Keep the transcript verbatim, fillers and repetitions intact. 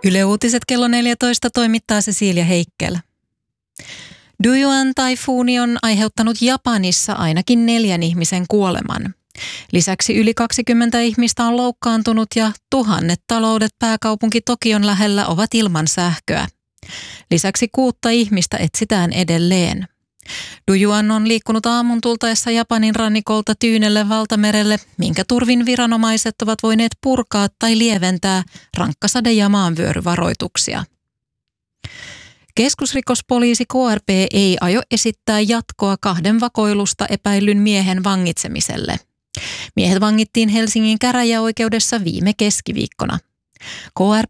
Yle Uutiset kello neljätoista toimittaa Cecilia Heikkel. Dujuan-taifuuni on aiheuttanut Japanissa ainakin neljän ihmisen kuoleman. Lisäksi yli kaksikymmentä ihmistä on loukkaantunut ja tuhannet taloudet pääkaupunki Tokion lähellä ovat ilman sähköä. Lisäksi kuutta ihmistä etsitään edelleen. Dujuan on liikkunut aamun tultaessa Japanin rannikolta Tyynelle valtamerelle, minkä turvin viranomaiset ovat voineet purkaa tai lieventää rankkasade- ja maanvyöryvaroituksia. Keskusrikospoliisi K R P ei aio esittää jatkoa kahden vakoilusta epäillyn miehen vangitsemiselle. Miehet vangittiin Helsingin käräjäoikeudessa viime keskiviikkona. K R